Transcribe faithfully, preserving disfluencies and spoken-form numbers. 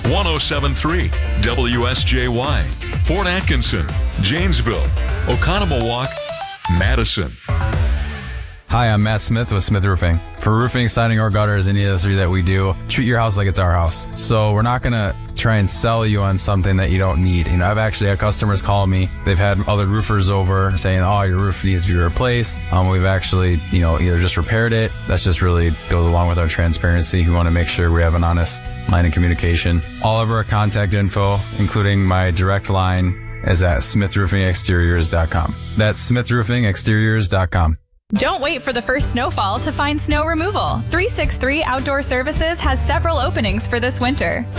one oh seven point three W S J Y, Port Atkinson, Janesville, Oconomowoc, Madison. Hi, I'm Matt Smith with Smith Roofing. For roofing, siding, or gutters, any of the three that we do, treat your house like it's our house. So we're not going to try and sell you on something that you don't need. You know, I've actually had customers call me. They've had other roofers over saying, oh, your roof needs to be replaced. Um, we've actually, you know, either just repaired it. That's just really goes along with our transparency. We want to make sure we have an honest line of communication. All of our contact info, including my direct line, is at smith roofing exteriors dot com. That's smith roofing exteriors dot com. Don't wait for the first snowfall to find snow removal. three sixty-three Outdoor Services has several openings for this winter.